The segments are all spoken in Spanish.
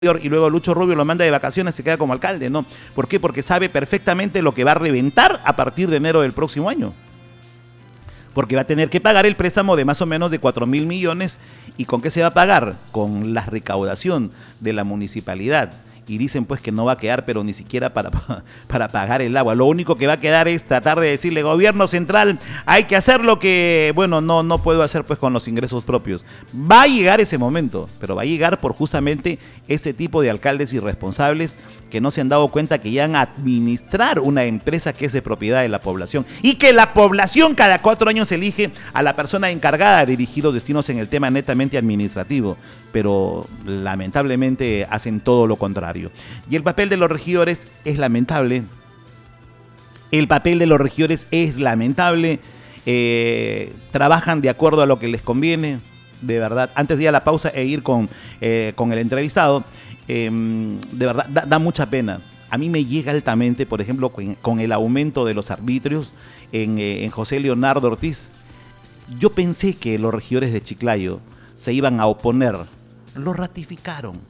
y luego Lucho Rubio lo manda de vacaciones, se queda como alcalde, ¿no? ¿Por qué? Porque sabe perfectamente lo que va a reventar a partir de enero del próximo año. Porque va a tener que pagar el préstamo de más o menos de 4.000 millones. ¿Y con qué se va a pagar? Con la recaudación de la municipalidad. Y dicen pues que no va a quedar, pero ni siquiera para pagar el agua. Lo único que va a quedar es tratar de decirle, gobierno central, hay que hacer lo que, bueno, no puedo hacer pues con los ingresos propios. Va a llegar ese momento, pero va a llegar por justamente ese tipo de alcaldes irresponsables que no se han dado cuenta que llegan a administrar una empresa que es de propiedad de la población y que la población cada 4 años elige a la persona encargada de dirigir los destinos en el tema netamente administrativo, pero lamentablemente hacen todo lo contrario. Y el papel de los regidores es lamentable. Trabajan de acuerdo a lo que les conviene, de verdad. Antes de ir a la pausa e ir con el entrevistado, de verdad, da mucha pena. A mí me llega altamente, por ejemplo, con el aumento de los arbitrios en José Leonardo Ortiz. Yo pensé que los regidores de Chiclayo se iban a oponer. Lo ratificaron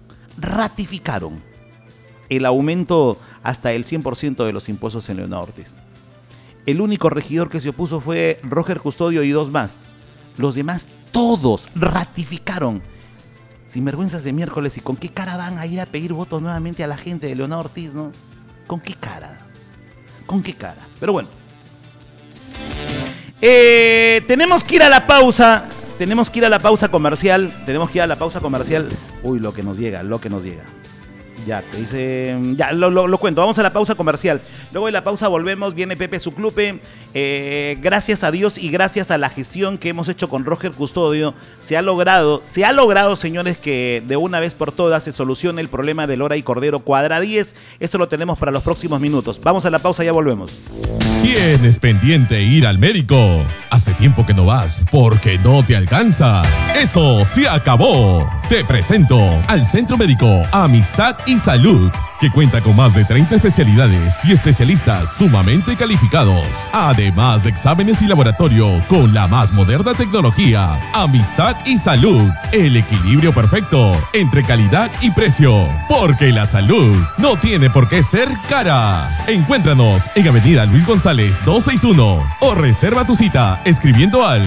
el aumento hasta el 100% de los impuestos en Leonardo Ortiz. El único regidor que se opuso fue Roger Custodio y 2 más. Los demás todos ratificaron. Sinvergüenzas de miércoles. ¿Y con qué cara van a ir a pedir votos nuevamente a la gente de Leonardo Ortiz, no? ¿Con qué cara? Pero bueno. Tenemos que ir a la pausa. Comercial. Uy, lo que nos llega. Ya, te dice. Ya, lo cuento. Vamos a la pausa comercial. Luego de la pausa volvemos. Viene Pepe Suclupe. Gracias a Dios y gracias a la gestión que hemos hecho con Roger Custodio, se ha logrado, señores, que de una vez por todas se solucione el problema del Lora y Cordero Cuadra 10. Esto lo tenemos para los próximos minutos. Vamos a la pausa, ya volvemos. ¿Tienes pendiente ir al médico? Hace tiempo que no vas porque no te alcanza. Eso se acabó. Te presento al Centro Médico Amistad y Salud, que cuenta con más de 30 especialidades y especialistas sumamente calificados, además de exámenes y laboratorio con la más moderna tecnología. Amistad y Salud, el equilibrio perfecto entre calidad y precio, porque la salud no tiene por qué ser cara. Encuéntranos en Avenida Luis González 261 o reserva tu cita escribiendo al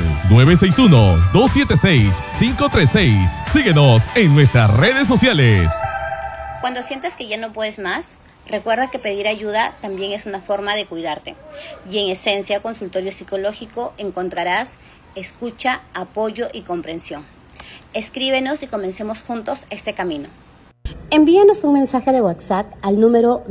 961-276-536. Síguenos en nuestras redes sociales. Cuando sientas que ya no puedes más, recuerda que pedir ayuda también es una forma de cuidarte. Y en Esencia Consultorio Psicológico encontrarás escucha, apoyo y comprensión. Escríbenos y comencemos juntos este camino. Envíanos un mensaje de WhatsApp al número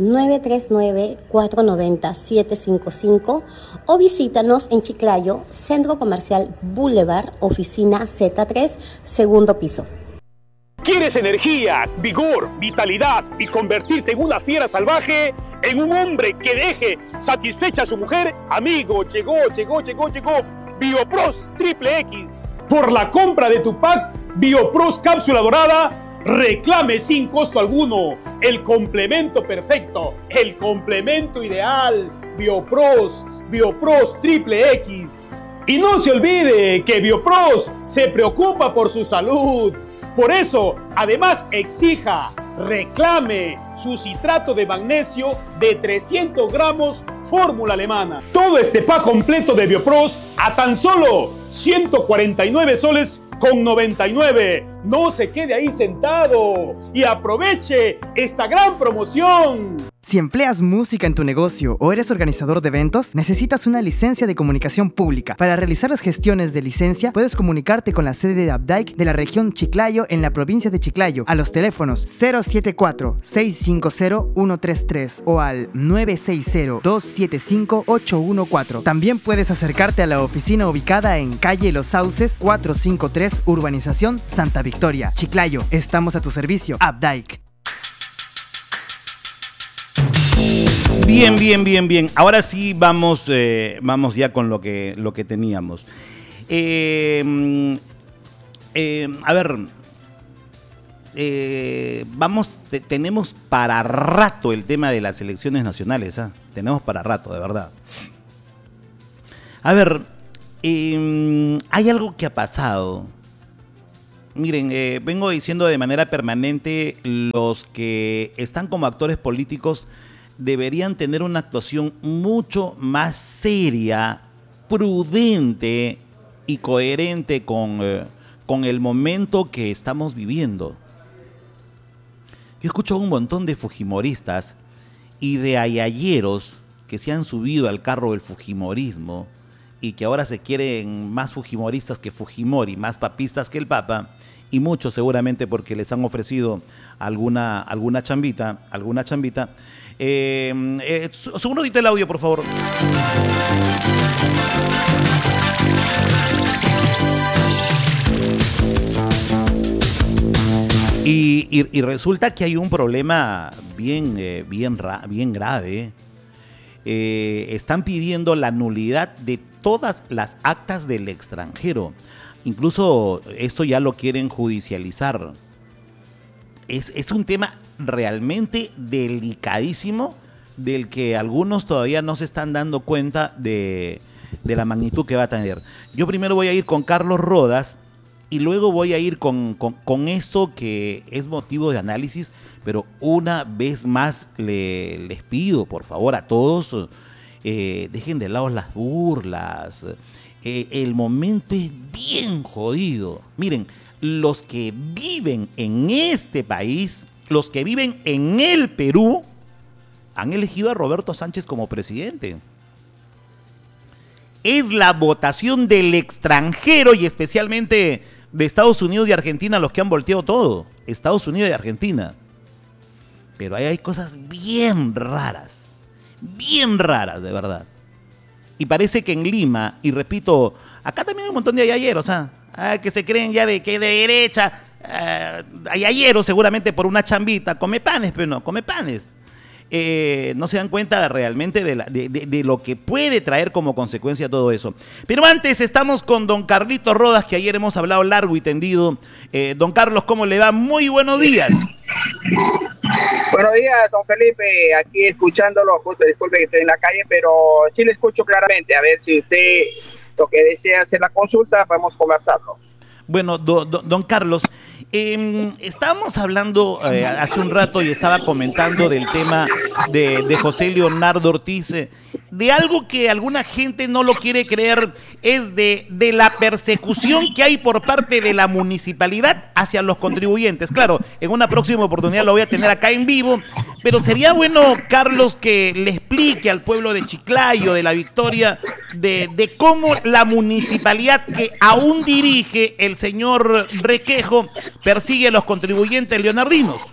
939-490-755 o visítanos en Chiclayo, Centro Comercial Boulevard, oficina Z3, segundo piso. ¿Quieres energía, vigor, vitalidad y convertirte en una fiera salvaje? ¿En un hombre que deje satisfecha a su mujer? Amigo, llegó Biopros Triple X. Por la compra de tu pack Biopros Cápsula Dorada, reclame sin costo alguno el complemento perfecto, el complemento ideal. Biopros Triple X. Y no se olvide que Biopros se preocupa por su salud. Por eso, además, exija, reclame su citrato de magnesio de 300 gramos fórmula alemana. Todo este pack completo de Biopros a tan solo 149 soles con 99. No se quede ahí sentado y aproveche esta gran promoción. Si empleas música en tu negocio o eres organizador de eventos, necesitas una licencia de comunicación pública. Para realizar las gestiones de licencia, puedes comunicarte con la sede de Abdaic de la región Chiclayo en la provincia de Chiclayo a los teléfonos 074-650-133 o al 960-275-814. También puedes acercarte a la oficina ubicada en calle Los Sauces 453, Urbanización Santa Victoria, Chiclayo. Estamos a tu servicio, Abdaic. Bien. Ahora sí vamos ya con lo que teníamos. A ver, tenemos para rato el tema de las elecciones nacionales, ¿ah? Tenemos para rato, de verdad. A ver, hay algo que ha pasado Miren, vengo diciendo de manera permanente, los que están como actores políticos deberían tener una actuación mucho más seria, prudente y coherente con el momento que estamos viviendo. Yo escucho a un montón de fujimoristas y de ayayeros que se han subido al carro del fujimorismo y que ahora se quieren más fujimoristas que Fujimori, más papistas que el Papa, y muchos seguramente porque les han ofrecido alguna chambita. Segundito el audio, por favor. Y resulta que hay un problema bien grave. Están pidiendo la nulidad de todas las actas del extranjero. Incluso esto ya lo quieren judicializar. Es un tema realmente delicadísimo del que algunos todavía no se están dando cuenta de la magnitud que va a tener. Yo primero voy a ir con Carlos Rodas y luego voy a ir con esto que es motivo de análisis, pero una vez más les pido, por favor, a todos, dejen de lado las burlas. El momento es bien jodido. Miren, los que viven en este país, los que viven en el Perú, han elegido a Roberto Sánchez como presidente. Es la votación del extranjero y especialmente de Estados Unidos y Argentina los que han volteado todo. Estados Unidos y Argentina. Pero ahí hay cosas bien raras de verdad. Y parece que en Lima, y repito, acá también hay un montón de ayayeros, que se creen ya de que de derecha, ayayeros seguramente por una chambita, come panes, pero no, come panes. No se dan cuenta realmente de lo que puede traer como consecuencia todo eso. Pero antes estamos con don Carlitos Rodas, que ayer hemos hablado largo y tendido. Don Carlos, ¿cómo le va? Muy buenos días. Buenos días, don Felipe, aquí escuchándolo, justo disculpe que estoy en la calle, pero sí le escucho claramente. A ver si usted lo que desea hacer la consulta, podemos conversarlo. Bueno, don Carlos, estábamos hablando hace un rato y estaba comentando del tema de José Leonardo Ortiz, de algo que alguna gente no lo quiere creer, es de la persecución que hay por parte de la municipalidad hacia los contribuyentes. Claro, en una próxima oportunidad lo voy a tener acá en vivo, pero sería bueno, Carlos, que le explique al pueblo de Chiclayo, de La Victoria, de cómo la municipalidad que aún dirige el señor Requejo persigue a los contribuyentes leonardinos.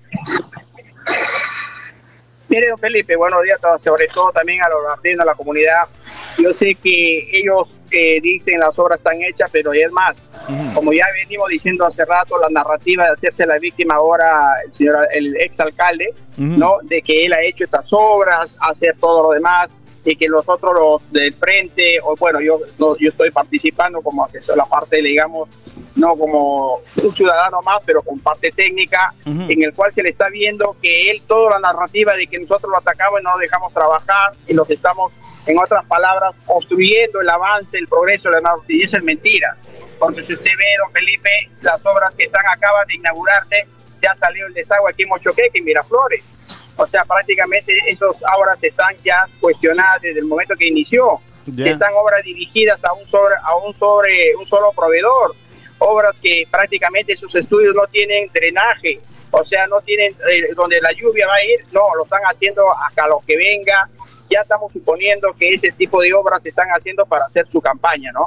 Mire, don Felipe, buenos días, sobre todo también a los leonardinos, a la comunidad. Yo sé que ellos dicen las obras están hechas, pero es más, como ya venimos diciendo hace rato, la narrativa de hacerse la víctima ahora, el exalcalde, ¿no? De que él ha hecho estas obras, hacer todo lo demás, y que nosotros los del frente, o bueno, yo estoy participando como asesor, la parte, digamos, no como un ciudadano más, pero con parte técnica, en el cual se le está viendo que él, toda la narrativa de que nosotros lo atacamos y no lo dejamos trabajar, y los estamos, en otras palabras, obstruyendo el avance, el progreso de la narrativa, y eso es mentira, porque si usted ve, don Felipe, las obras que acaban de inaugurarse, ya salió el desagüe aquí en Mochoqueque y Miraflores. O sea, prácticamente esas obras están ya cuestionadas desde el momento que inició. Yeah. Están obras dirigidas a un solo proveedor, obras que prácticamente sus estudios no tienen drenaje, o sea, no tienen donde la lluvia va a ir, no, lo están haciendo hasta lo que venga. Ya estamos suponiendo que ese tipo de obras se están haciendo para hacer su campaña, ¿no?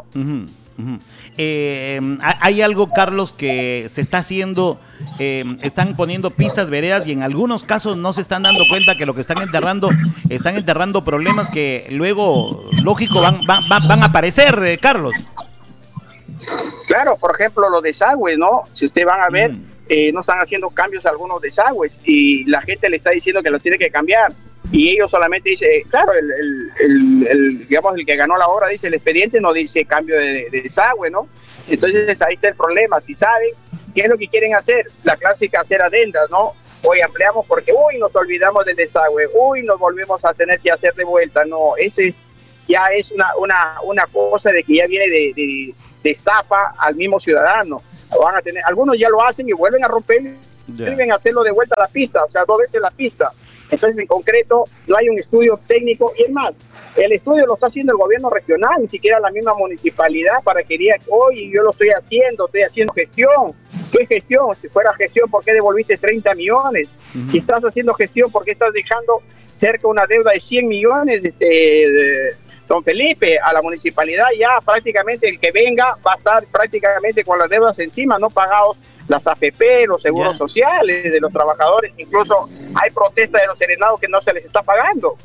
Hay algo, Carlos, que se está haciendo, están poniendo pistas, veredas, y en algunos casos no se están dando cuenta que lo que están enterrando problemas que luego, lógico, van a aparecer, Carlos. Claro, por ejemplo, los desagües, ¿no? Si ustedes van a ver, no están haciendo cambios a algunos desagües y la gente le está diciendo que lo tiene que cambiar. Y ellos solamente dicen, claro, digamos, el que ganó la obra dice, el expediente no dice cambio de desagüe, ¿no? Entonces ahí está el problema. Si saben qué es lo que quieren hacer, la clásica hacer adendas, ¿no? Hoy ampliamos porque, nos olvidamos del desagüe, nos volvemos a tener que hacer de vuelta. No, eso ya es una cosa de que ya viene de estafa al mismo ciudadano. van a tener, algunos ya lo hacen y vuelven a romper, vuelven a hacerlo de vuelta a la pista, o sea, 2 veces la pista. Entonces, en concreto, no hay un estudio técnico, y es más, el estudio lo está haciendo el gobierno regional, ni siquiera la misma municipalidad, para que diga, oye, yo lo estoy haciendo gestión. ¿Qué gestión? Si fuera gestión, ¿por qué devolviste 30 millones? Si estás haciendo gestión, ¿por qué estás dejando cerca de una deuda de 100 millones, don Felipe? A la municipalidad ya prácticamente el que venga va a estar prácticamente con las deudas encima, no pagados las AFP, los seguros sociales de los trabajadores, incluso hay protestas de los serenados que no se les está pagando.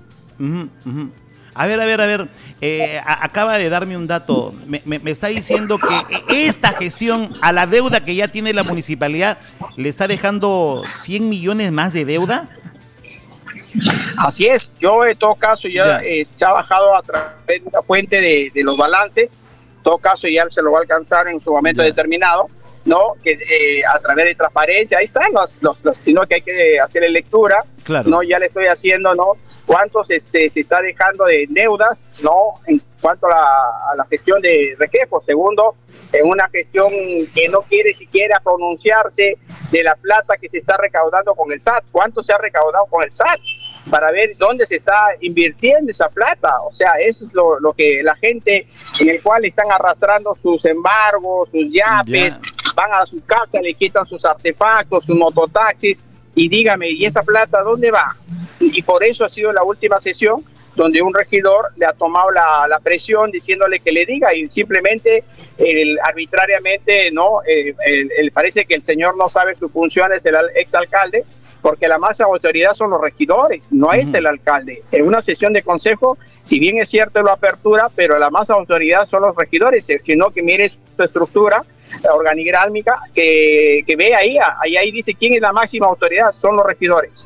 A ver, acaba de darme un dato, me está diciendo que esta gestión a la deuda que ya tiene la municipalidad le está dejando 100 millones más de deuda. Así es, yo en todo caso ya se ha bajado a través de una fuente de los balances, en todo caso ya se lo va a alcanzar en su momento determinado, ¿no? Que a través de transparencia, ahí están sino que hay que hacerle lectura, ¿no? Ya le estoy haciendo, ¿no? Cuántos se está dejando de deudas, ¿no? En cuanto a la gestión de Requejo. Segundo, en una gestión que no quiere siquiera pronunciarse de la plata que se está recaudando con el SAT. ¿Cuánto se ha recaudado con el SAT? Para ver dónde se está invirtiendo esa plata. O sea, eso es lo que la gente en el cual están arrastrando sus embargos, sus yapes, van a su casa, le quitan sus artefactos, sus mototaxis, y dígame, ¿y esa plata dónde va? Y por eso ha sido la última sesión donde un regidor le ha tomado la presión diciéndole que le diga, y simplemente arbitrariamente, ¿no? Parece que el señor no sabe sus funciones, el exalcalde, porque la máxima autoridad son los regidores, no es el alcalde. En una sesión de consejo, si bien es cierto la apertura, pero la máxima autoridad son los regidores, sino que mire su estructura organigrámica, que ve ahí dice quién es la máxima autoridad, son los regidores.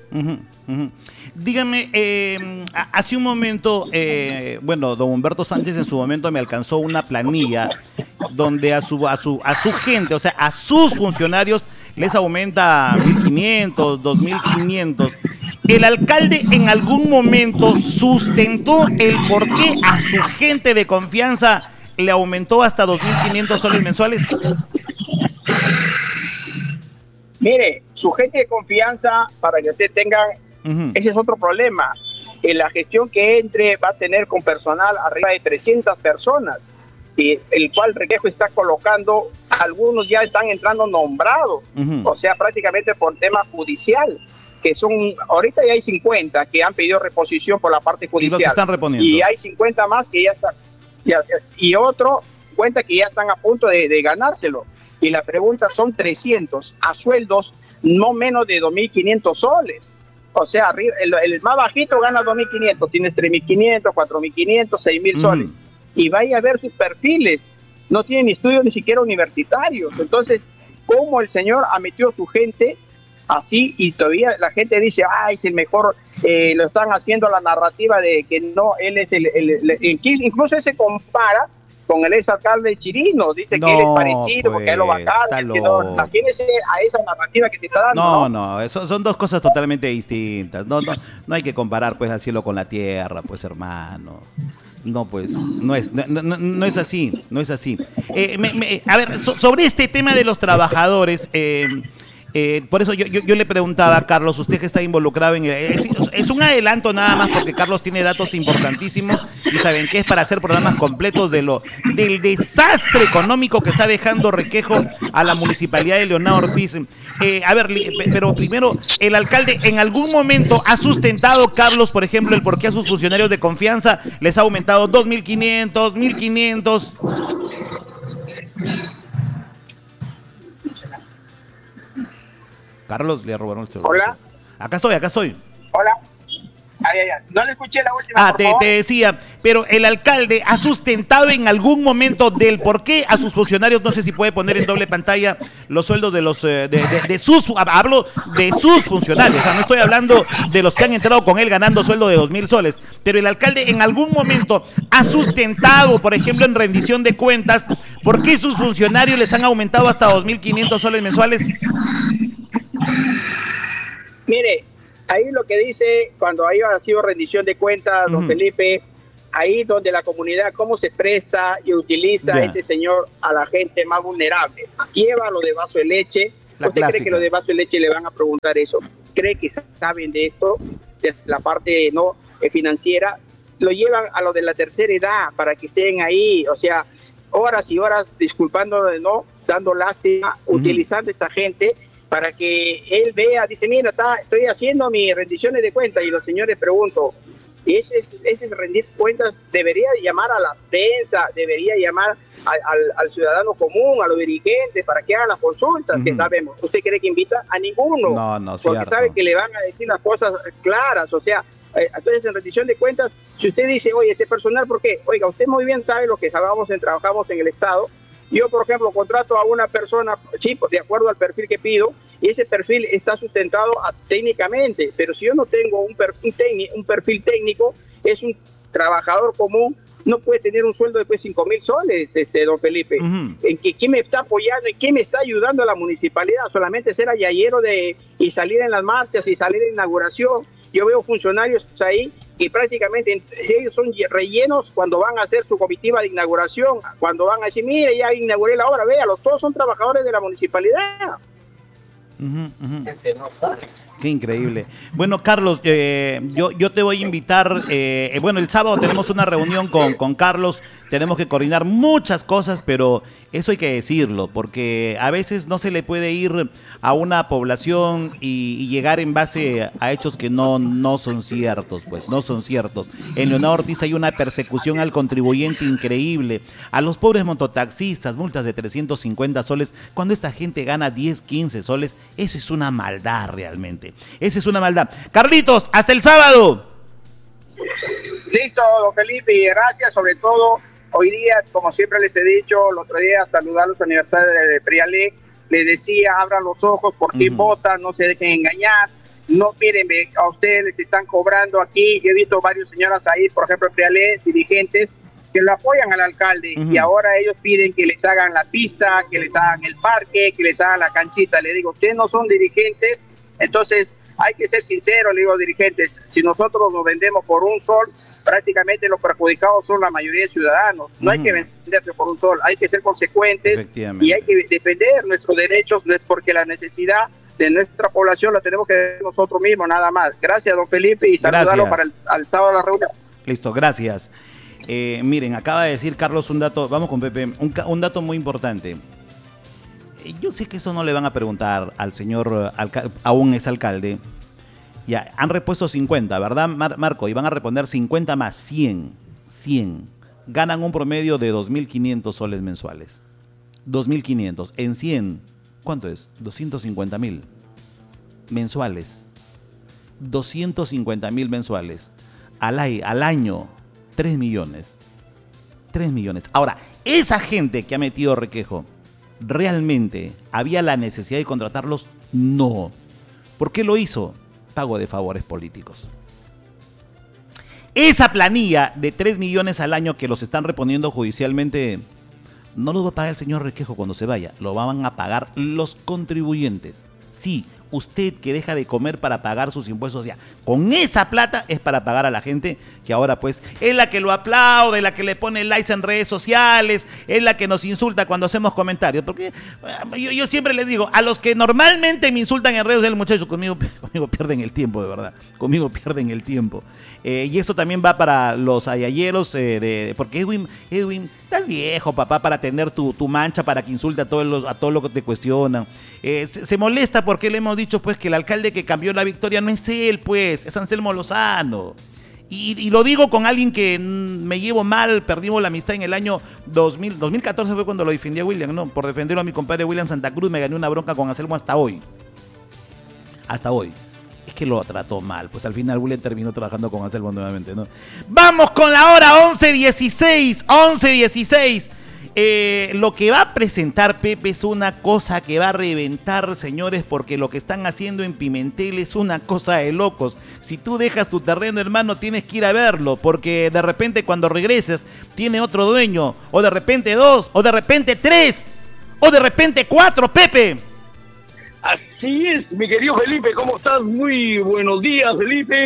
Dígame, hace un momento, don Humberto Sánchez en su momento me alcanzó una planilla donde a su gente, o sea, a sus funcionarios les aumenta 1.500, 2.500. El alcalde en algún momento sustentó el por qué a su gente de confianza le aumentó hasta 2.500 soles mensuales. Mire, su gente de confianza, para que ustedes tengan, ese es otro problema. En la gestión que entre va a tener con personal arriba de 300 personas, el cual Requejo está colocando, algunos ya están entrando nombrados, o sea, prácticamente por tema judicial, que son, ahorita ya hay 50 que han pedido reposición por la parte judicial. Y los están reponiendo. Y hay 50 más que ya están, y otro cuenta que ya están a punto de ganárselo. Y la pregunta son 300 a sueldos no menos de 2.500 soles. O sea, el más bajito gana 2.500, tienes 3.500, 4.500, 6.000 soles. Y vaya a ver sus perfiles, no tienen estudios ni siquiera universitarios. Entonces, ¿cómo el señor ha metido a su gente así? Y todavía la gente dice, ay, es el mejor, lo están haciendo la narrativa de que no, él es incluso él se compara con el exalcalde Chirino, dice que él es parecido, porque él lo bajaron. Imagínese a esa narrativa que se está dando. No, son dos cosas totalmente distintas. No hay que comparar pues al cielo con la tierra, pues, hermano. No, pues, no es así, no es así. A ver, sobre este tema de los trabajadores, por eso yo le preguntaba a Carlos, usted que está involucrado en es un adelanto nada más, porque Carlos tiene datos importantísimos y saben que es para hacer programas completos del desastre económico que está dejando Requejo a la municipalidad de Leonardo Ortiz. A ver, pero primero, el alcalde en algún momento ha sustentado, Carlos, por ejemplo, el por qué a sus funcionarios de confianza les ha aumentado 2.500, 1.500. Carlos, le robaron el celular. Hola. Acá estoy. Hola. No le escuché la última. Te decía, pero el alcalde ha sustentado en algún momento del por qué a sus funcionarios, no sé si puede poner en doble pantalla los sueldos de los hablo de sus funcionarios, o sea, no estoy hablando de los que han entrado con él ganando sueldo de 2.000 soles, pero el alcalde en algún momento ha sustentado, por ejemplo, en rendición de cuentas, por qué sus funcionarios les han aumentado hasta 2.500 soles mensuales. Mire, ahí lo que dice, cuando haya sido rendición de cuentas, don Felipe, ahí donde la comunidad, cómo se presta y utiliza Ya. este señor a la gente más vulnerable. Lleva lo de vaso de leche. La ¿Usted clásica. cree que lo de vaso de leche le van a preguntar eso? ¿Cree que saben de esto, de la parte no financiera? Lo llevan a lo de la tercera edad para que estén ahí, o sea, horas y horas disculpando, no, dando lástima, utilizando a esta gente para que él vea, dice, mira, estoy haciendo mis rendiciones de cuentas, y los señores pregunto, ese es rendir cuentas, debería llamar a la prensa, debería llamar al ciudadano común, a los dirigentes, para que hagan las consultas que sabemos. ¿Usted cree que invita? A ninguno. No, porque cierto. sabe que le van a decir las cosas claras, o sea, entonces en rendición de cuentas, si usted dice, oye, este personal, ¿por qué? Oiga, usted muy bien sabe lo que trabajamos en el Estado. Yo, por ejemplo, contrato a una persona, sí, de acuerdo al perfil que pido, y ese perfil está sustentado técnicamente, pero si yo no tengo un perfil técnico, es un trabajador común, no puede tener un sueldo de 5,000 soles, don Felipe. ¿En qué me está apoyando y qué me está ayudando a la municipalidad? Solamente ser ayayero y salir en las marchas y salir en inauguración. Yo veo funcionarios ahí y prácticamente ellos son rellenos cuando van a hacer su comitiva de inauguración, cuando van a decir, mire, ya inauguré la obra, véalo, todos son trabajadores de la municipalidad. Gente no sabe. Qué increíble. Bueno, Carlos, yo te voy a invitar, bueno, el sábado tenemos una reunión con Carlos, tenemos que coordinar muchas cosas, pero eso hay que decirlo, porque a veces no se le puede ir a una población y llegar en base a hechos que no son ciertos, pues, no son ciertos. En Leonardo Ortiz hay una persecución al contribuyente increíble, a los pobres mototaxistas, multas de 350 soles, cuando esta gente gana 10, 15 soles, eso es una maldad realmente. Esa es una maldad. Carlitos, hasta el sábado. Listo, don Felipe, y gracias. Sobre todo, hoy día, como siempre les he dicho, el otro día saludar los aniversarios de Prialé, les decía, abran los ojos por quién votan, no se dejen engañar, no miren, a ustedes les están cobrando aquí. Yo he visto varios señoras ahí, por ejemplo, en Prialé, dirigentes, que lo apoyan al alcalde, y ahora ellos piden que les hagan la pista, que les hagan el parque, que les hagan la canchita. Le digo, ustedes no son dirigentes. Entonces, hay que ser sinceros, le digo, dirigentes, si nosotros nos vendemos por un sol, prácticamente los perjudicados son la mayoría de ciudadanos. No hay que venderse por un sol, hay que ser consecuentes y hay que defender nuestros derechos, porque la necesidad de nuestra población la tenemos que ver nosotros mismos, nada más. Gracias, don Felipe, y saludarlo para al sábado de la reunión. Listo, gracias. Miren, acaba de decir Carlos un dato, vamos con Pepe, un dato muy importante. Yo sé que eso no le van a preguntar al señor, aún es alcalde. Ya, han repuesto 50, ¿verdad, Marco? Y van a responder 50 más 100. Ganan un promedio de 2.500 soles mensuales. 2.500. En 100, ¿cuánto es? 250.000 mensuales. 250.000 mensuales. Al año, 3 millones. 3 millones. Ahora, esa gente que ha metido requejo, ¿realmente había la necesidad de contratarlos? No. ¿Por qué lo hizo? Pago de favores políticos. Esa planilla de 3 millones al año que los están reponiendo judicialmente, no lo va a pagar el señor Requejo cuando se vaya, lo van a pagar los contribuyentes. Sí, usted que deja de comer para pagar sus impuestos, ya, con esa plata es para pagar a la gente que ahora pues es la que lo aplaude, la que le pone likes en redes sociales, es la que nos insulta cuando hacemos comentarios, porque yo siempre les digo, a los que normalmente me insultan en redes sociales, muchachos, conmigo pierden el tiempo, de verdad, conmigo pierden el tiempo. Y esto también va para los ayayeros, porque Edwin, estás viejo, papá, para tener tu mancha, para que insulte a todo lo que te cuestionan. Se molesta porque le hemos dicho pues que el alcalde que cambió la victoria no es él, pues, es Anselmo Lozano. Y lo digo con alguien que me llevo mal, perdimos la amistad en el año 2014 fue cuando lo defendí a William, ¿no? Por defenderlo a mi compadre William Santa Cruz me gané una bronca con Anselmo hasta hoy. Hasta hoy. Es que lo trató mal, pues al final William terminó trabajando con Anselmo nuevamente, ¿no? Vamos con la hora 11:16. Lo que va a presentar Pepe es una cosa que va a reventar, señores, porque lo que están haciendo en Pimentel es una cosa de locos. Si tú dejas tu terreno, hermano, tienes que ir a verlo, porque de repente cuando regreses tiene otro dueño, o de repente 2, o de repente 3, o de repente 4, Pepe. Así es, mi querido Felipe, ¿cómo estás? Muy buenos días, Felipe.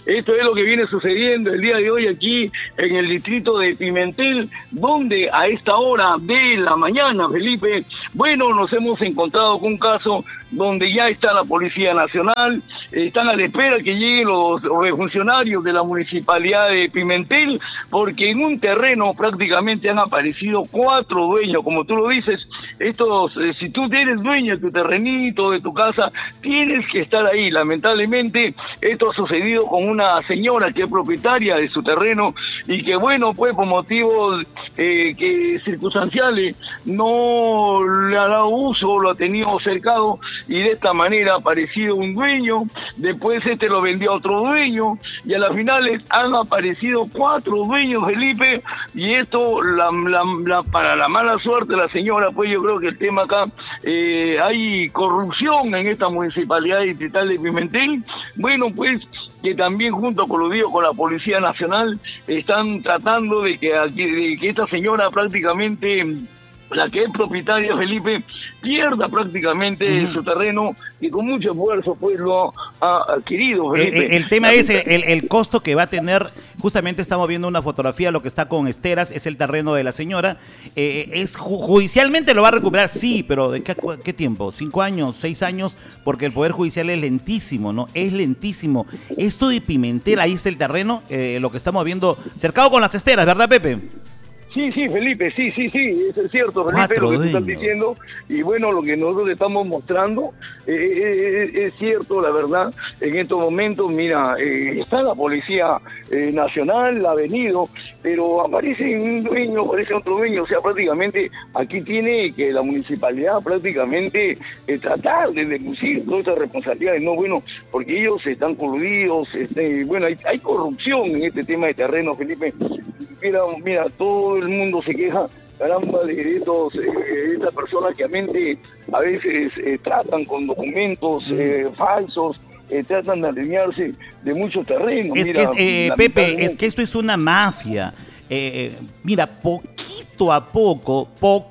Esto es lo que viene sucediendo el día de hoy aquí en el distrito de Pimentel, donde a esta hora de la mañana, Felipe, bueno, nos hemos encontrado con un caso donde ya está la Policía Nacional, están a la espera que lleguen los funcionarios de la Municipalidad de Pimentel, porque en un terreno prácticamente han aparecido 4 dueños, como tú lo dices. Si tú eres dueño de tu terrenito, de tu casa, tienes que estar ahí. Lamentablemente, esto ha sucedido con una señora que es propietaria de su terreno y que, bueno, pues por motivos circunstanciales no le ha dado uso, lo ha tenido cercado, y de esta manera ha aparecido un dueño, después lo vendió a otro dueño, y a las finales han aparecido 4 dueños, Felipe, y esto, para la mala suerte de la señora, pues yo creo que el tema acá, hay corrupción en esta municipalidad distrital de Pimentel. Bueno, pues que también junto con la Policía Nacional están tratando de que esta señora prácticamente, la que es propietaria, Felipe, pierda prácticamente su terreno, y con mucho esfuerzo pues lo ha adquirido, Felipe. El tema es el costo que va a tener. Justamente estamos viendo una fotografía, lo que está con esteras es el terreno de la señora. Judicialmente lo va a recuperar, sí, pero ¿de qué tiempo? 5 años, 6 años, porque el Poder Judicial es lentísimo, ¿no? Es lentísimo. Esto de Pimentel, ahí está el terreno, lo que estamos viendo, cercado con las esteras, ¿verdad, Pepe? Sí, Felipe, sí, eso es cierto, Felipe, lo que tú estás diciendo, y bueno, lo que nosotros estamos mostrando es cierto, la verdad. En estos momentos, mira, está la Policía Nacional, ha venido, pero aparece un dueño, aparece otro dueño, o sea, prácticamente aquí tiene que la municipalidad prácticamente tratar de deducir todas estas responsabilidades, no, bueno, porque ellos están coludidos, bueno, hay corrupción en este tema de terreno, Felipe. Mira, todo el mundo se queja, caramba, de estas personas que a veces tratan con documentos falsos, tratan de alinearse de muchos terrenos. Pepe, es que esto es una mafia. Mira, poquito a poco,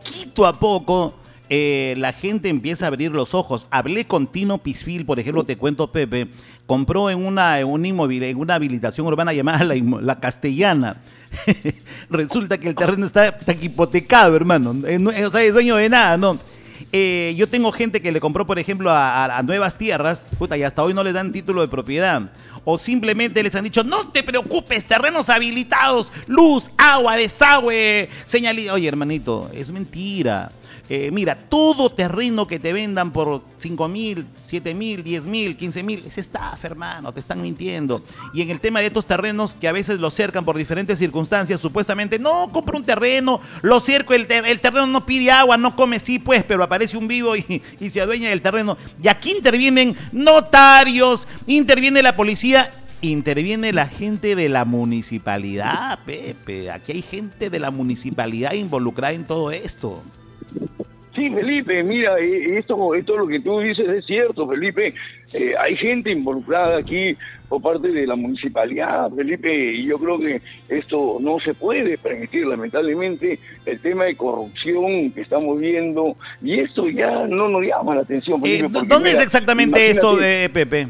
la gente empieza a abrir los ojos. Hablé con Tino Pisfil, por ejemplo, te cuento, Pepe, compró en una habilitación urbana llamada la Castellana. Resulta que el terreno está hipotecado, hermano. O sea, es dueño de nada, ¿no? Yo tengo gente que le compró, por ejemplo, a Nuevas Tierras, y hasta hoy no les dan título de propiedad. O simplemente les han dicho, no te preocupes, terrenos habilitados, luz, agua, desagüe, señalidad. Oye, hermanito, es mentira. Mira, todo terreno que te vendan por 5.000, 7.000, 10.000, 15.000, es estafa, hermano, te están mintiendo. Y en el tema de estos terrenos que a veces los cercan por diferentes circunstancias, supuestamente, no, compro un terreno, lo cerco, el terreno no pide agua, no come, sí, pues, pero aparece un vivo y se adueña del terreno. Y aquí intervienen notarios, interviene la policía, interviene la gente de la municipalidad, Pepe. Aquí hay gente de la municipalidad involucrada en todo esto. Sí, Felipe, mira, esto lo que tú dices es cierto, Felipe. Hay gente involucrada aquí por parte de la municipalidad, Felipe, y yo creo que esto no se puede permitir, lamentablemente, el tema de corrupción que estamos viendo, y esto ya no nos llama la atención, Felipe. ¿Dónde es exactamente esto, Pepe?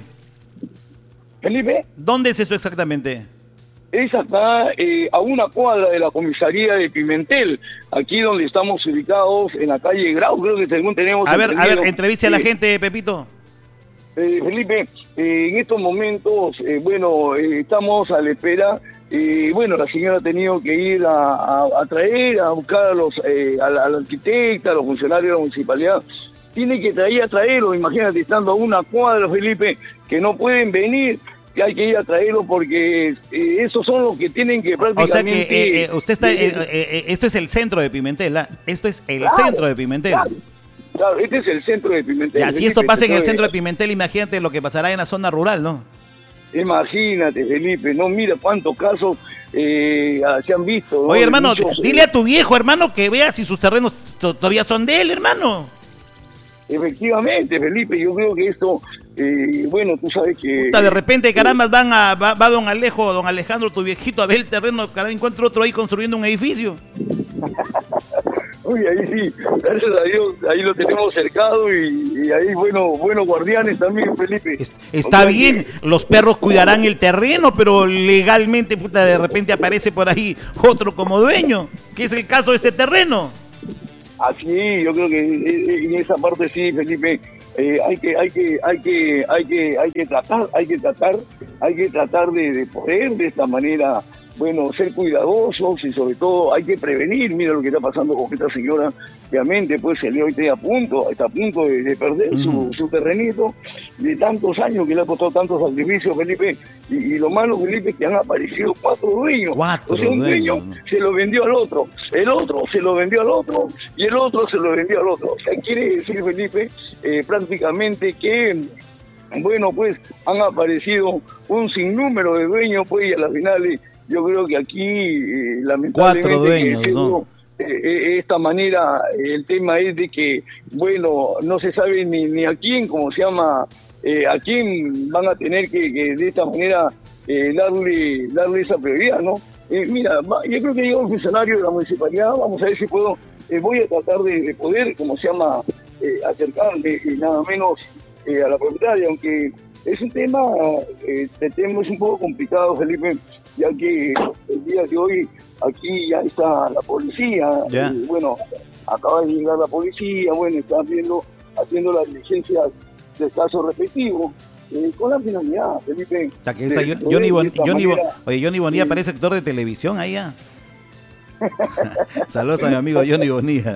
Felipe. ¿Dónde es esto exactamente? Es acá, a una cuadra de la comisaría de Pimentel, aquí donde estamos ubicados, en la calle Grau, creo que según tenemos... A ver, entreviste a la gente, Pepito. Felipe, en estos momentos, estamos a la espera. La señora ha tenido que ir a buscar al arquitecto, a los funcionarios de la municipalidad. Tiene que traerlo, imagínate, estando a una cuadra, Felipe, que no pueden venir. Que hay que ir a traerlo porque esos son los que tienen que prácticamente... O sea que usted está... esto es el centro de Pimentel, ¿ah? Esto es el centro de Pimentel. Claro, este es el centro de Pimentel. Y así esto pasa en el centro de Pimentel, imagínate lo que pasará en la zona rural, ¿no? Imagínate, Felipe, no, mira cuántos casos se han visto, ¿no? Oye, hermano, dile a tu viejo, hermano, que vea si sus terrenos todavía son de él, hermano. Efectivamente, Felipe, yo creo que esto... tú sabes que... de repente, caramba, va don Alejandro, tu viejito, a ver el terreno, caramba, encuentra otro ahí construyendo un edificio. Uy, ahí sí, gracias a Dios, ahí lo tenemos cercado y ahí, buenos guardianes también, Felipe. Está bien, los perros cuidarán el terreno, pero legalmente, puta, de repente aparece por ahí otro como dueño, que es el caso de este terreno. Así, yo creo que en esa parte sí, Felipe, hay que tratar de poder de esta manera, bueno, ser cuidadosos y sobre todo hay que prevenir. Mira lo que está pasando con esta señora, obviamente, pues el día hoy está a punto de perder su terrenito de tantos años que le ha costado tantos sacrificios, Felipe, y lo malo, Felipe, es que han aparecido 4 dueños. O sea, un dueño se lo vendió al otro, el otro se lo vendió al otro y el otro se lo vendió al otro. O sea, quiere decir, Felipe, prácticamente que, bueno, pues han aparecido un sinnúmero de dueños, pues, y a las finales yo creo que aquí, lamentablemente, 4 dueños, ¿no? Esta manera, el tema es de que, bueno, no se sabe ni a quién, ¿cómo se llama? A quién van a tener que de esta manera darle esa prioridad, ¿no? Mira, yo creo que llega un funcionario de la municipalidad, vamos a ver si puedo, voy a tratar de poder, ¿cómo se llama?, acercarme nada menos a la propietaria, aunque es un tema, el tema es un poco complicado, Felipe, ya que el día de hoy aquí ya está la policía, bueno, acaba de llegar la policía, bueno, está haciendo las diligencias del caso respectivo, con la finalidad, Felipe. Que está Johnny Bonilla parece actor de televisión ahí ya. Saludos a mi amigo Johnny Bonilla.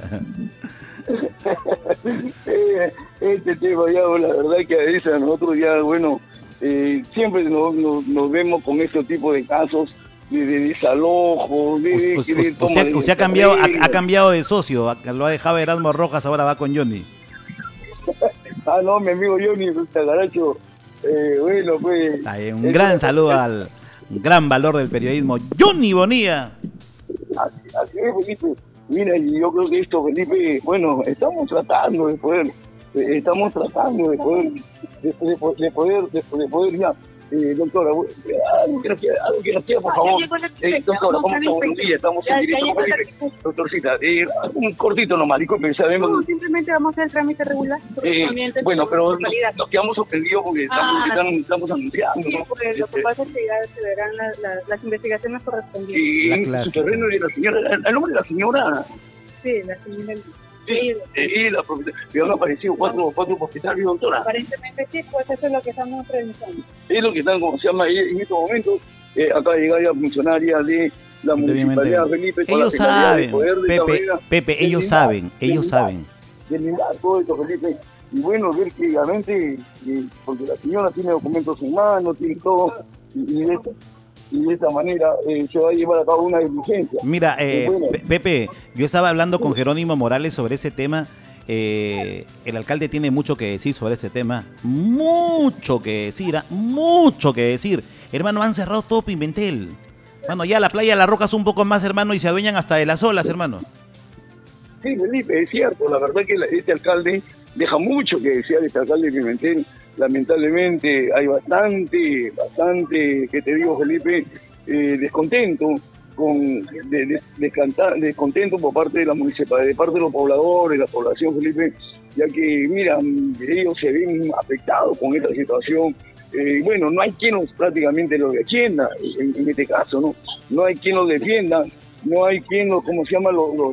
Este tema ya, la verdad que a veces a nosotros ya, bueno, siempre nos vemos con este tipo de casos de desalojo, usted ha cambiado de socio, lo ha dejado Erasmo Rojas, ahora va con Johnny. No, mi amigo Johnny, Garacho, bueno, pues... Un gran saludo al gran valor del periodismo, Johnny Bonilla. Así es, Felipe. Mira, y yo creo que esto, Felipe, bueno, estamos tratando de poder ya, doctora, algo que nos quiera, por favor. Doctora, buenos días, estamos en directo con Felipe. Doctorcita, un cortito nomás, disculpe, sabemos... No, simplemente vamos a hacer el trámite regular. Bueno, pero nos quedamos sorprendidos porque estamos anunciando, ¿no? Pues, lo que pasa es que ya se verán las investigaciones correspondientes. Y su terreno de la señora, el nombre de la señora... Sí, la señora... Y la propietaria, han aparecido cuatro propietarios, doctora. Aparentemente sí, pues eso es lo que estamos realizando. Es lo que están, como se llama, en estos momentos, acaba de llegar ya funcionaria de la municipalidad, Felipe. Ellos saben, Pepe, ellos saben. De mirar todo esto, Felipe. Y bueno, ver que realmente, porque la señora tiene documentos en mano, tiene todo, y de esta manera se va a llevar a cabo una diligencia. Mira, Pepe, yo estaba hablando con Jerónimo Morales sobre ese tema. El alcalde tiene mucho que decir sobre ese tema. Mucho que decir. Hermano, han cerrado todo Pimentel. Bueno, ya la playa de las Rocas un poco más, hermano, y se adueñan hasta de las olas, hermano. Sí, Felipe, es cierto. La verdad que este alcalde deja mucho que desear, este alcalde de Pimentel. Lamentablemente hay bastante, que te digo, Felipe, descontento descontento por parte de la municipalidad, de parte de los pobladores, la población, Felipe, ya que, mira, ellos se ven afectados con esta situación. Bueno, no hay quien prácticamente los defienda, en este caso, ¿no? No hay quien los defienda, no hay quien los, ¿cómo se llama?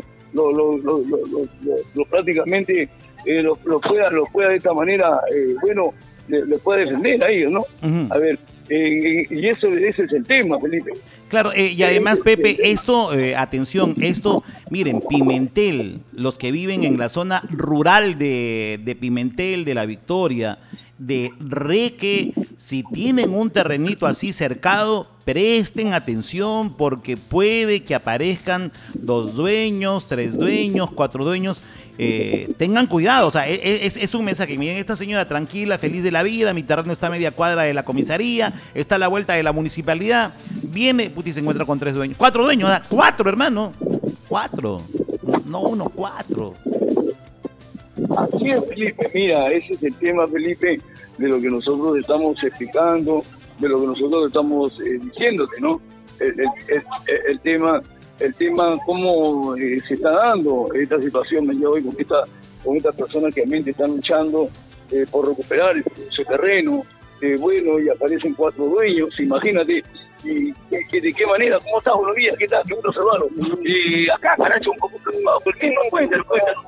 Prácticamente los pueda de esta manera, bueno, le puede defender a ellos, ¿no? A ver, y ese es el tema, Felipe. Claro, y además, Pepe, esto, atención, miren, Pimentel, los que viven en la zona rural de Pimentel, de La Victoria, de Reque, si tienen un terrenito así cercado, presten atención porque puede que aparezcan 2 dueños, 3 dueños, 4 dueños. Tengan cuidado, o sea, es un mensaje. Miren, esta señora tranquila, feliz de la vida, mi terreno está a media cuadra de la comisaría, está a la vuelta de la municipalidad, viene, y se encuentra con 3 dueños, 4 dueños, 4, hermano, 4, no 1, 4. Así es, Felipe, mira, ese es el tema, Felipe, de lo que nosotros estamos explicando, de lo que nosotros estamos diciéndote, ¿no? El tema el tema cómo se está dando esta situación el día de hoy con estas personas que realmente están luchando por recuperar su terreno. Bueno, y aparecen 4 dueños, imagínate. ¿Y de qué manera? ¿Cómo estás? Buenos días, ¿qué tal? ¿Qué gusto saludarlo? Acá, Caracho, un poco preocupado. ¿Por qué no cuentan?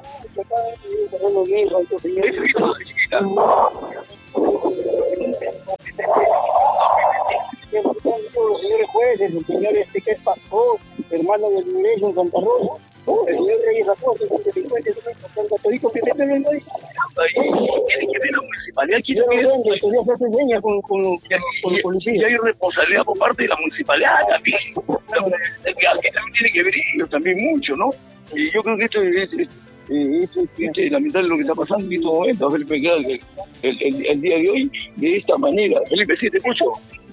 Los señores jueces, el señor que es pastor, hermano del iglesia en Santa Rosa, el señor Reyes Acosta, el delincuente, todito que se ven ahí. Tiene que ver la municipalidad, quiere que con los policías. Y hay responsabilidad por parte de la municipalidad también. Aquí también tiene que ver ellos también mucho, ¿no? Y yo creo que esto es lamentable lo que está pasando en estos momentos, Felipe, el día de hoy, de esta manera. Felipe, sí, te escucho.